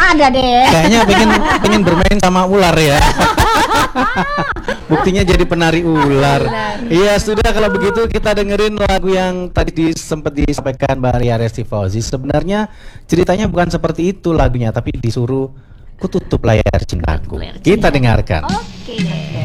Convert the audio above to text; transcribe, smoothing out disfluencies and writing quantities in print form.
Ada deh. Kayaknya pengen bermain sama ular ya. Buktinya jadi penari ular. Iya, sudah kalau begitu kita dengerin lagu yang tadi sempat disampaikan Mbak Ria Resti Fauzi. Sebenarnya ceritanya bukan seperti itu lagunya, tapi disuruh ku tutup layar cintaku. Kita dengarkan. Oke deh.